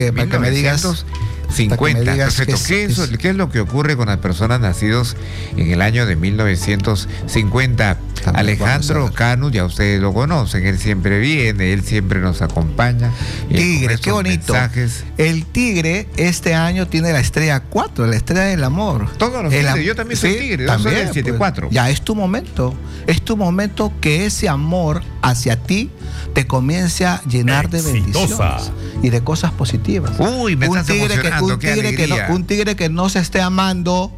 para que me digas 50. Perfecto. ¿Qué es lo que ocurre con las personas nacidos en el año de 1950? Alejandro Cano, ya ustedes lo conocen, él siempre viene, él siempre nos acompaña. Tigre, qué bonito. Mensajes. El tigre este año tiene la estrella 4, la estrella del amor. Todos los tigres, yo también soy tigre, yo soy el 7-4. Ya es tu momento que ese amor hacia ti te comience a llenar de bendiciones y de cosas positivas. Uy, me estás emocionando, qué alegría. Un tigre que no se esté amando,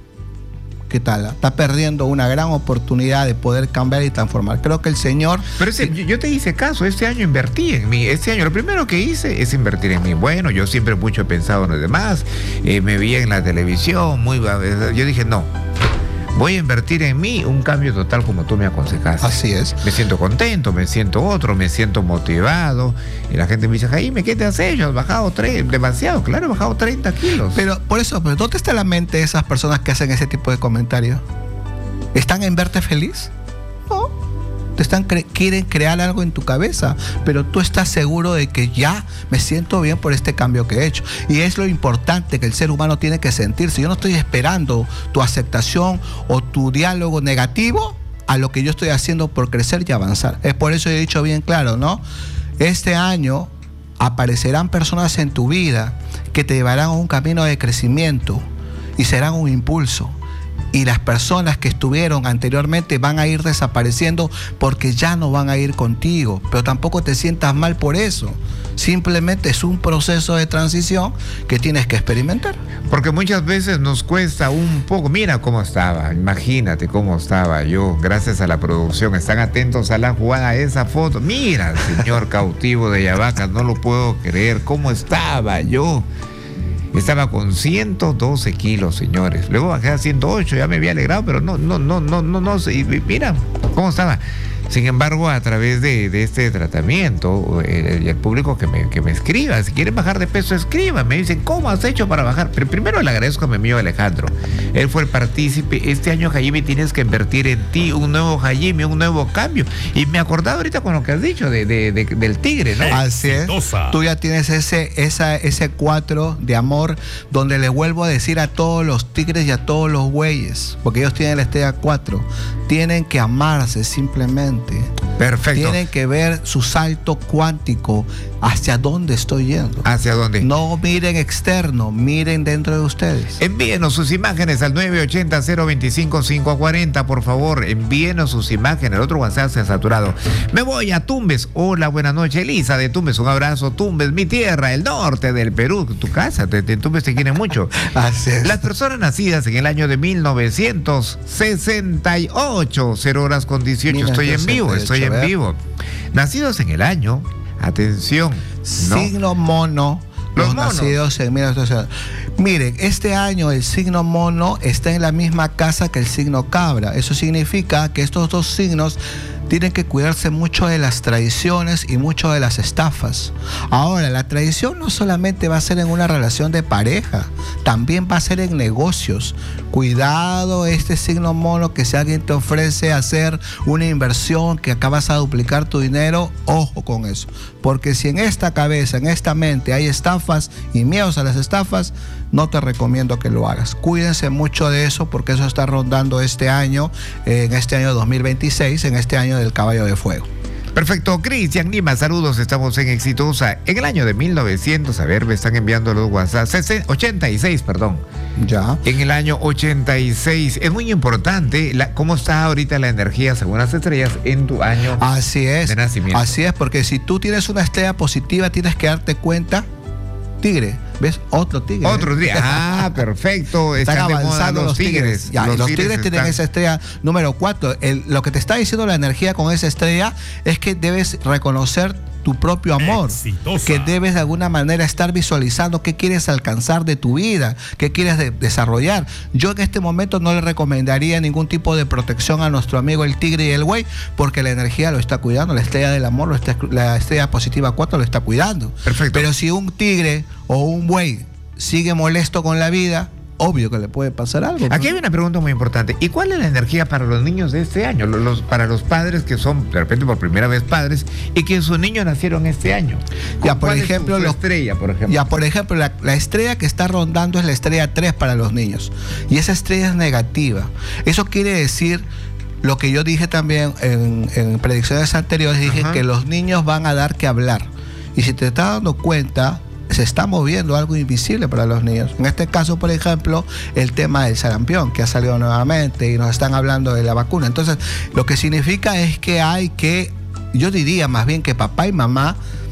¿qué tal? Está perdiendo una gran oportunidad de poder cambiar y transformar. Creo que el Señor... Pero yo te hice caso, este año invertí en mí. Este año lo primero que hice es invertir en mí. Bueno, yo siempre mucho he pensado en los demás. Me vi en la televisión, yo dije, no. Voy a invertir en mí un cambio total como tú me aconsejaste. Así es. Me siento contento, me siento me siento motivado. Y la gente me dice, Jaime, ¿qué te has hecho? Has bajado demasiado. Claro, he bajado 30 kilos. Pero por eso, ¿dónde está la mente de esas personas que hacen ese tipo de comentarios? ¿Están en verte feliz? No. Quieren crear algo en tu cabeza, pero tú estás seguro de que ya me siento bien por este cambio que he hecho. Y es lo importante que el ser humano tiene que sentirse. Yo no estoy esperando tu aceptación o tu diálogo negativo a lo que yo estoy haciendo por crecer y avanzar. Es por eso he dicho bien claro, ¿no? Este año aparecerán personas en tu vida que te llevarán a un camino de crecimiento y serán un impulso. Y las personas que estuvieron anteriormente van a ir desapareciendo porque ya no van a ir contigo. Pero tampoco te sientas mal por eso. Simplemente es un proceso de transición que tienes que experimentar. Porque muchas veces nos cuesta un poco. Mira cómo estaba, imagínate cómo estaba yo. Gracias a la producción, están atentos a la jugada, esa foto. Mira, señor cautivo de Yabacas, no lo puedo creer. ¿Cómo estaba yo? Estaba con 112 kilos, señores. Luego bajé a 108, ya me había alegrado, pero no. Mira cómo estaba. Sin embargo, a través de este tratamiento, el público que me escriba, si quieren bajar de peso, escriban. Me dicen, ¿cómo has hecho para bajar? Pero primero le agradezco a mi amigo Alejandro. Él fue el partícipe. Este año, Jaime, tienes que invertir en ti, un nuevo Jaime, un nuevo cambio. Y me acordaba ahorita con lo que has dicho del tigre, ¿no? Así es. Tú ya tienes ese 4 de amor, donde le vuelvo a decir a todos los tigres y a todos los güeyes, porque ellos tienen la estrella 4, tienen que amarse simplemente. Perfecto. Tienen que ver su salto cuántico, hacia dónde estoy yendo. ¿Hacia dónde? No miren externo, miren dentro de ustedes. Envíenos sus imágenes al 980-025-540, por favor. Envíenos sus imágenes. El otro WhatsApp se ha saturado. Me voy a Tumbes. Hola, buenas noches, Elisa de Tumbes. Un abrazo, Tumbes, mi tierra, el norte del Perú. Tu casa, Tumbes te quiere mucho. Así es. Las personas nacidas en el año de 1968, 0 horas con 18. Estoy en vivo. Nacidos en el año, atención, ¿no? Signo mono. Los nacidos en 1968. Miren, este año el signo mono está en la misma casa que el signo cabra. Eso significa que estos dos signos tienen que cuidarse mucho de las traiciones y mucho de las estafas. Ahora, la traición no solamente va a ser en una relación de pareja, también va a ser en negocios. Cuidado, este signo mono, que si alguien te ofrece hacer una inversión que acabas a duplicar tu dinero, ojo con eso. Porque si en esta cabeza, en esta mente hay estafas y miedos a las estafas, no te recomiendo que lo hagas. Cuídense mucho de eso, porque eso está rondando este año, en este año 2026, en este año del caballo de fuego. Perfecto, Cristian Lima, saludos, estamos en Exitosa. En el año de 1900, a ver, me están enviando los WhatsApp, 86, perdón. Ya. En el año 86, es muy importante cómo está ahorita la energía según las estrellas en tu año de nacimiento. Así es, porque si tú tienes una estrella positiva, tienes que darte cuenta, tigre, ¿ves? Otro tigre. Otro tigre. Ah, perfecto. Están avanzando los tigres. Ya, los tigres tienen esa estrella número 4. Lo que te está diciendo la energía con esa estrella es que debes reconocer tu propio amor. Exitosa. Que debes de alguna manera estar visualizando qué quieres alcanzar de tu vida, qué quieres desarrollar. Yo en este momento no le recomendaría ningún tipo de protección a nuestro amigo el tigre y el güey, porque la energía lo está cuidando, la estrella del amor, la estrella positiva 4 lo está cuidando. Perfecto. Pero si un tigre o un buey sigue molesto con la vida, obvio que le puede pasar algo. Aquí hay una pregunta muy importante. ¿Y cuál es la energía para los niños de este año? Para los padres que son de repente por primera vez padres y que sus niños nacieron este año. Ya, por ejemplo, su estrella, por ejemplo. Ya, por ejemplo, la estrella que está rondando es la estrella 3 para los niños. Y esa estrella es negativa. Eso quiere decir lo que yo dije también en predicciones anteriores. Dije que los niños van a dar que hablar. Y si te estás dando cuenta, se está moviendo algo invisible para los niños. En este caso, por ejemplo, el tema del sarampión, que ha salido nuevamente y nos están hablando de la vacuna. Entonces, lo que significa es que yo diría más bien que papá y mamá,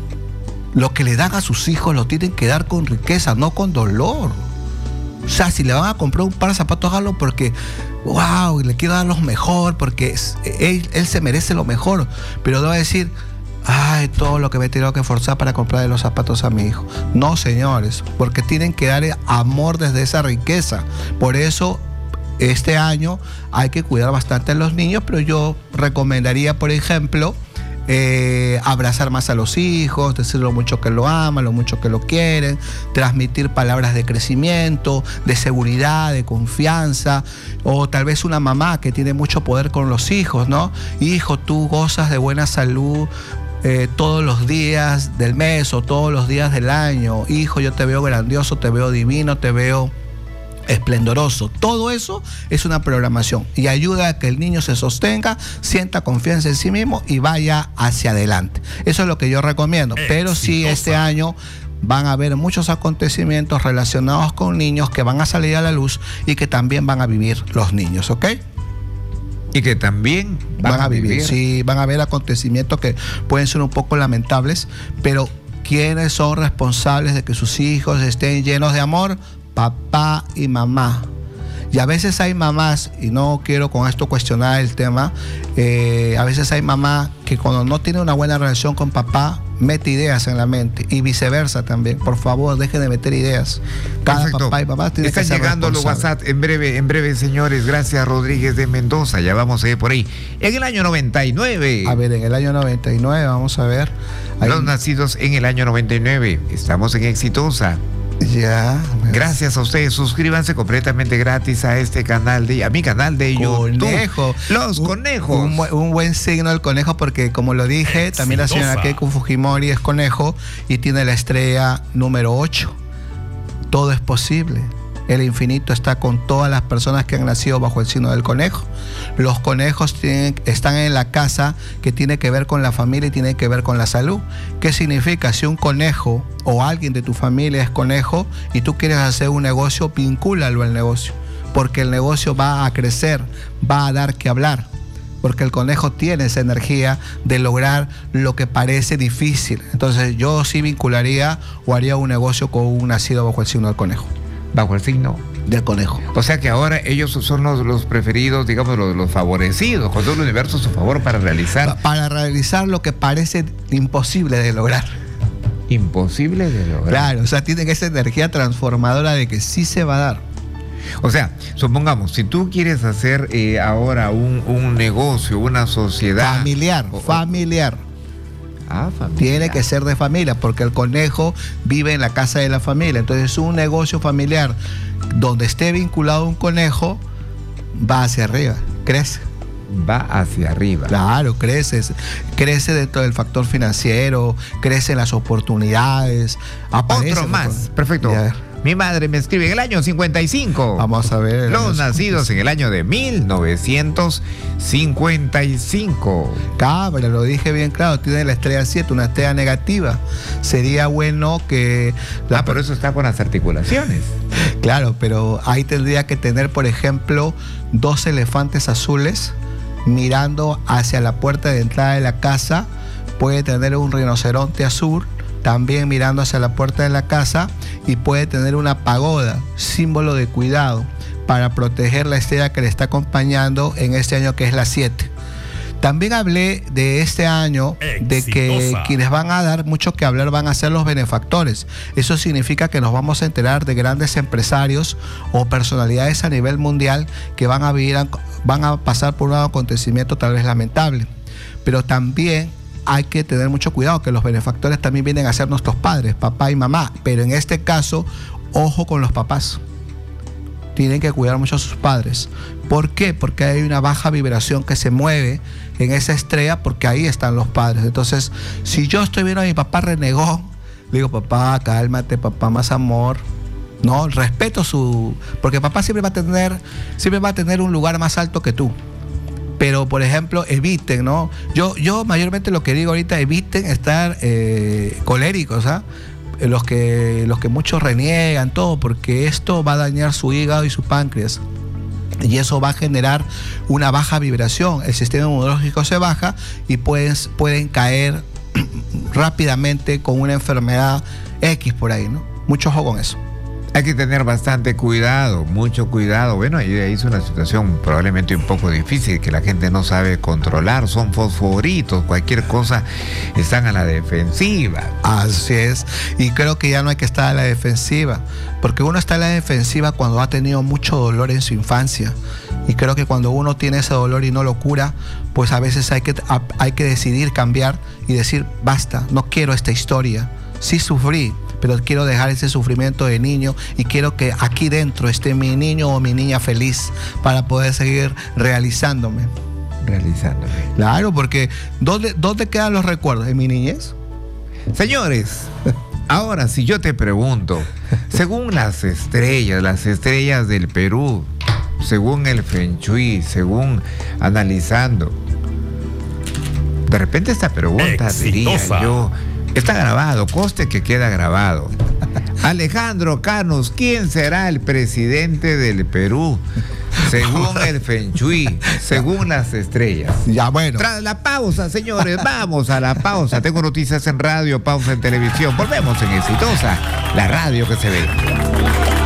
lo que le dan a sus hijos lo tienen que dar con riqueza, no con dolor. O sea, si le van a comprar un par de zapatos, hágalo porque, wow, le quiero dar lo mejor, porque él se merece lo mejor. Pero no va a decir, ay, todo lo que me he tenido que forzar para comprarle los zapatos a mi hijo. No, señores, porque tienen que darle amor desde esa riqueza. Por eso, este año hay que cuidar bastante a los niños, pero yo recomendaría, por ejemplo, abrazar más a los hijos, decir lo mucho que lo aman, lo mucho que lo quieren, transmitir palabras de crecimiento, de seguridad, de confianza, o tal vez una mamá que tiene mucho poder con los hijos, ¿no? Hijo, tú gozas de buena salud todos los días del mes o todos los días del año. Hijo, yo te veo grandioso, te veo divino, te veo esplendoroso. Todo eso es una programación y ayuda a que el niño se sostenga, sienta confianza en sí mismo y vaya hacia adelante. Eso es lo que yo recomiendo. Pero sí, este año van a haber muchos acontecimientos relacionados con niños que van a salir a la luz y que también van a vivir los niños, ¿ok? Y que también van a vivir. Sí, van a haber acontecimientos que pueden ser un poco lamentables, pero ¿quiénes son responsables de que sus hijos estén llenos de amor? Papá y mamá. Y a veces hay mamás, y no quiero con esto cuestionar el tema, a veces hay mamá que cuando no tiene una buena relación con papá, mete ideas en la mente, y viceversa también. Por favor, dejen de meter ideas. Cada Perfecto. papá y mamá tiene que ser Están llegando los WhatsApp en breve, señores. Gracias, Rodríguez de Mendoza. Ya vamos a ir por ahí. En el año 99. A ver, en el año 99, vamos a ver. Los nacidos en el año 99. Estamos en Exitosa. Ya. Gracias a ustedes. Suscríbanse completamente gratis a este canal, a mi canal de YouTube. Conejo. Los conejos. Un buen signo el conejo, porque como lo dije, también la señora Keiko Fujimori es conejo y tiene la estrella número 8. Todo es posible. El infinito está con todas las personas que han nacido bajo el signo del conejo. Los conejos están en la casa que tiene que ver con la familia y tiene que ver con la salud. ¿Qué significa? Si un conejo o alguien de tu familia es conejo y tú quieres hacer un negocio, vincúlalo al negocio, porque el negocio va a crecer, va a dar que hablar, porque el conejo tiene esa energía de lograr lo que parece difícil. Entonces yo sí vincularía o haría un negocio con un nacido bajo el signo del conejo. Bajo el signo del conejo. O sea que ahora ellos son los preferidos, digamos, los favorecidos, con todo el universo a su favor para realizar. Para realizar lo que parece imposible de lograr. Imposible de lograr. Claro, o sea, tienen esa energía transformadora de que sí se va a dar. O sea, supongamos, si tú quieres hacer ahora un negocio, una sociedad. Familiar. Familiar. Tiene que ser de familia, porque el conejo vive en la casa de la familia. Entonces, un negocio familiar donde esté vinculado un conejo va hacia arriba, crece. Va hacia arriba. Claro, crece dentro del factor financiero, crecen las oportunidades. Otro más, perfecto. Mi madre me escribe en el año 55. Vamos a ver. Los nacidos en el año de 1955. Cabra, lo dije bien claro, tiene la estrella 7, una estrella negativa. Sería bueno que... Por eso está con las articulaciones. Claro, pero ahí tendría que tener, por ejemplo, 2 elefantes azules mirando hacia la puerta de entrada de la casa. Puede tener un rinoceronte azul también mirando hacia la puerta de la casa, y puede tener una pagoda, símbolo de cuidado, para proteger la estrella que le está acompañando en este año, que es la 7. También hablé de este año de que quienes van a dar mucho que hablar van a ser los benefactores. Eso significa que nos vamos a enterar de grandes empresarios o personalidades a nivel mundial que van a pasar por un acontecimiento tal vez lamentable. Pero también hay que tener mucho cuidado, que los benefactores también vienen a ser nuestros padres, papá y mamá. Pero en este caso, ojo con los papás. tienen que cuidar mucho a sus padres. ¿Por qué? Porque hay una baja vibración que se mueve en esa estrella, porque ahí están los padres. Entonces, si yo estoy viendo a mi papá renegón, le digo, papá, cálmate, papá, más amor. No, respeto porque papá siempre va a tener un lugar más alto que tú. Pero, por ejemplo, eviten, ¿no? Yo mayormente lo que digo ahorita, eviten estar coléricos, ¿ah? Los que muchos reniegan, todo, porque esto va a dañar su hígado y su páncreas. Y eso va a generar una baja vibración. El sistema inmunológico se baja y pueden caer rápidamente con una enfermedad X por ahí, ¿no? Mucho ojo con eso. Hay que tener bastante cuidado, mucho cuidado. Bueno, ahí es una situación probablemente un poco difícil que la gente no sabe controlar. Son fosforitos, cualquier cosa están a la defensiva. Así es. Y creo que ya no hay que estar a la defensiva, porque uno está a la defensiva cuando ha tenido mucho dolor en su infancia. Y creo que cuando uno tiene ese dolor y no lo cura, pues a veces hay que decidir cambiar y decir, basta, no quiero esta historia. Sí sufrí, pero quiero dejar ese sufrimiento de niño y quiero que aquí dentro esté mi niño o mi niña feliz para poder seguir realizándome. Claro, porque ¿dónde quedan los recuerdos? ¿En mi niñez? Señores, ahora si yo te pregunto, según las estrellas del Perú, según el Feng Shui, según analizando, de repente esta pregunta diría yo, está grabado, conste que queda grabado. Alejandro Canos, ¿quién será el presidente del Perú? Según el Feng Shui, según las estrellas. Ya, bueno. Tras la pausa, señores, vamos a la pausa. Tengo noticias en radio, pausa en televisión. Volvemos en Exitosa, la radio que se ve.